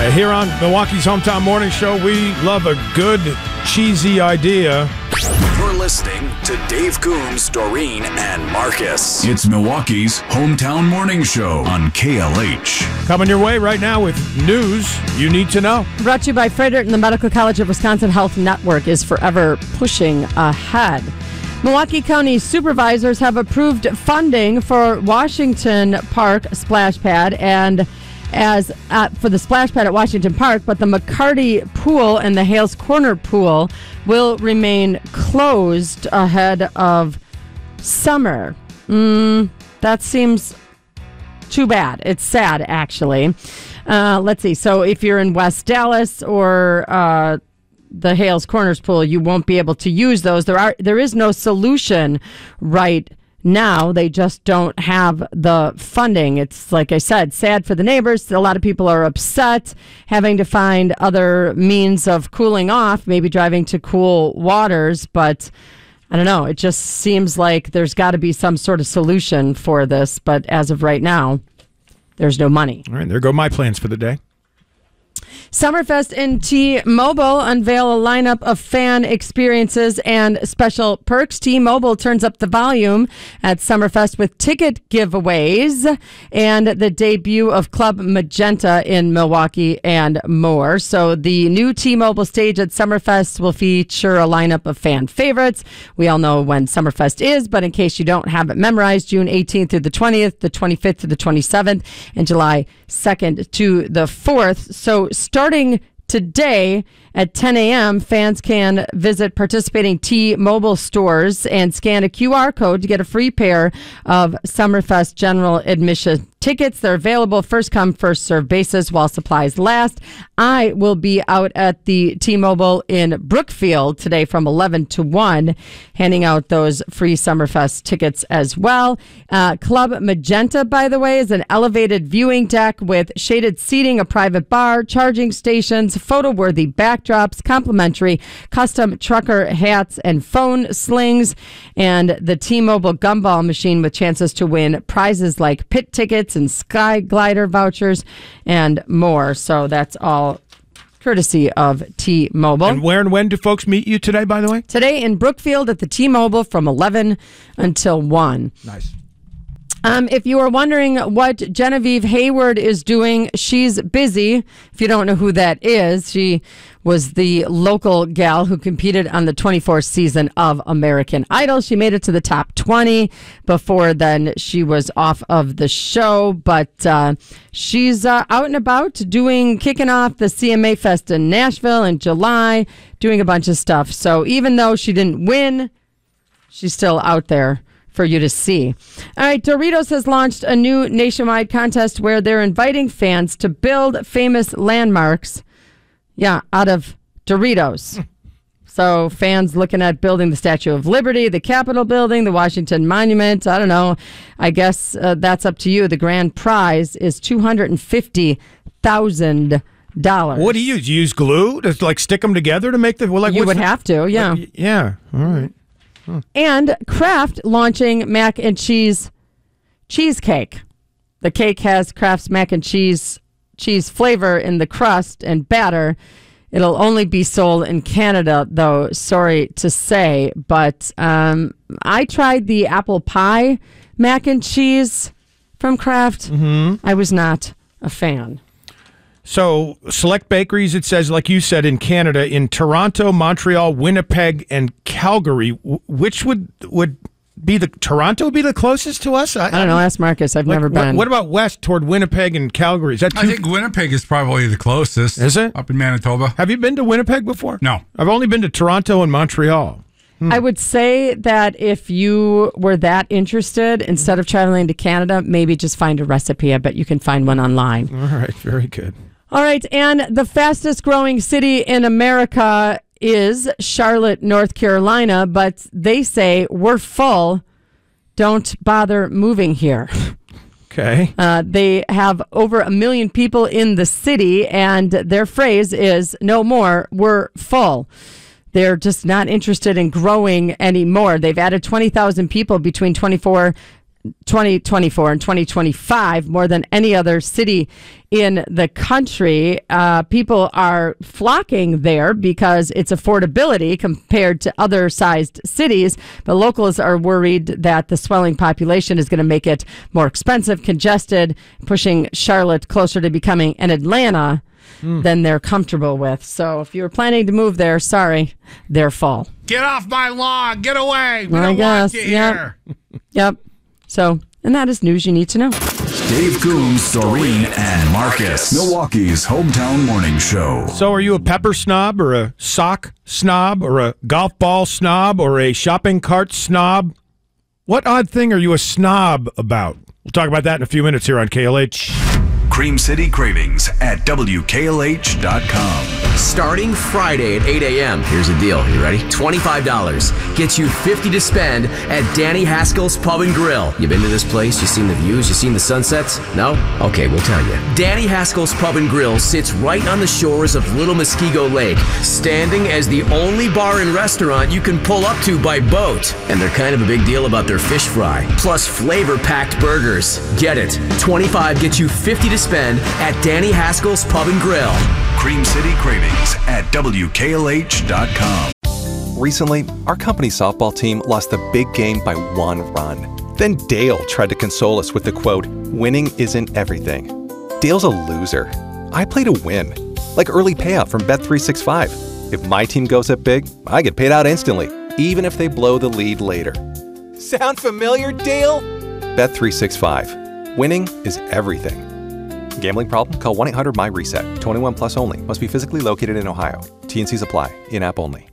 Here on Milwaukee's Hometown Morning Show, we love a good, cheesy idea. You're listening to Dave Coombs, Doreen, and Marcus. It's Milwaukee's Hometown Morning Show on KLH. Coming your way right now with news you need to know. Brought to you by Frederick and the Medical College of Wisconsin Health Network is forever pushing ahead. Milwaukee County supervisors have approved funding for Washington Park splash pad and for the splash pad at Washington Park, but the McCarty Pool and the Hales Corner Pool will remain closed ahead of summer. That seems too bad. It's sad, actually. Let's see. So if you're in West Dallas or the Hales Corners Pool, you won't be able to use those. There is no solution right now. They just don't have the funding. It's, like I said, sad for the neighbors. A lot of people are upset having to find other means of cooling off, maybe driving to cool waters. But I don't know. It just seems like there's got to be some sort of solution for this. But as of right now, there's no money. All right, there go my plans for the day. Summerfest and T-Mobile unveil a lineup of fan experiences and special perks. T-Mobile turns up the volume at Summerfest with ticket giveaways and the debut of Club Magenta in Milwaukee and more. So the new T-Mobile stage at Summerfest will feature a lineup of fan favorites. We all know when Summerfest is, but in case you don't have it memorized, June 18th through the 20th, the 25th to the 27th, and July 2nd to the 4th. So starting today at 10 a.m., fans can visit participating T-Mobile stores and scan a QR code to get a free pair of Summerfest general admission tickets. They're available first come, first served basis while supplies last. I will be out at the T-Mobile in Brookfield today from 11 to 1, handing out those free Summerfest tickets as well. Club Magenta, by the way, is an elevated viewing deck with shaded seating, a private bar, charging stations, photo-worthy backdrops, complimentary custom trucker hats and phone slings, and the T-Mobile gumball machine with chances to win prizes like pit tickets and Sky Glider vouchers and more. So that's all courtesy of T-Mobile. And where and when do folks meet you today, by the way? Today in Brookfield at the T-Mobile from 11 until 1. Nice. If you are wondering what Genevieve Hayward is doing, she's busy. If you don't know who that is, she was the local gal who competed on the 24th season of American Idol. She made it to the top 20. Before then, she was off of the show, but she's out and about kicking off the CMA Fest in Nashville in July, doing a bunch of stuff. So even though she didn't win, she's still out there for you to see. All right, Doritos has launched a new nationwide contest where they're inviting fans to build famous landmarks, out of Doritos. So fans looking at building the Statue of Liberty, the Capitol building, the Washington Monument. I don't know. I guess that's up to you. The grand prize is $250,000. What do you use? You use glue to stick them together to make the? Well, you would have to, yeah. Yeah. All right. Huh. And Kraft launching mac and cheese cheesecake. The cake has Kraft's mac and cheese flavor in the crust and batter. It'll only be sold in Canada, though, sorry to say. But I tried the apple pie mac and cheese from Kraft. Mm-hmm. I was not a fan. So, select bakeries, it says, like you said, in Canada, in Toronto, Montreal, Winnipeg, and Calgary. Which would be Toronto would be the closest to us? I don't know. Ask Marcus. I've never been. What about west toward Winnipeg and Calgary? I think Winnipeg is probably the closest. Is it? Up in Manitoba. Have you been to Winnipeg before? No. I've only been to Toronto and Montreal. I would say that if you were that interested, instead of traveling to Canada, maybe just find a recipe. I bet you can find one online. All right. Very good. All right, and the fastest growing city in America is Charlotte, North Carolina, but they say we're full. Don't bother moving here. Okay. They have over 1 million people in the city, and their phrase is, no more, we're full. They're just not interested in growing anymore. They've added 20,000 people between 2014 2024 and 2025 more than any other city in the country. People are flocking there because it's affordability compared to other sized cities. But locals are worried that the swelling population is going to make it more expensive, congested, pushing Charlotte closer to becoming an Atlanta than they're comfortable with. So if you were planning to move there, sorry, they're full. Get off my lawn. Get away. We I don't guess. want you here. Yep. So, and that is news you need to know. Dave Coombs, Doreen, and Marcus. Milwaukee's hometown morning show. So are you a pepper snob or a sock snob or a golf ball snob or a shopping cart snob? What odd thing are you a snob about? We'll talk about that in a few minutes here on KLH. Cream City Cravings at WKLH.com. Starting Friday at 8 a.m. Here's the deal. You ready? $25 gets you $50 to spend at Danny Haskell's Pub and Grill. You been to this place? You seen the views? You seen the sunsets? No? Okay, we'll tell you. Danny Haskell's Pub and Grill sits right on the shores of Little Muskego Lake, standing as the only bar and restaurant you can pull up to by boat. And they're kind of a big deal about their fish fry, plus flavor-packed burgers. Get it? $25 gets you $50 to spend at Danny Haskell's Pub and Grill. Cream City Cravings at WKLH.com. Recently, our company's softball team lost the big game by 1 run. Then Dale tried to console us with the quote, "Winning isn't everything." Dale's a loser. I play to win. Like early payout from Bet365. If my team goes up big, I get paid out instantly, even if they blow the lead later. Sound familiar, Dale? Bet365. Winning is everything. Gambling problem? Call 1-800-MY-RESET. 21 plus only. Must be physically located in Ohio. T&Cs apply. In-app only.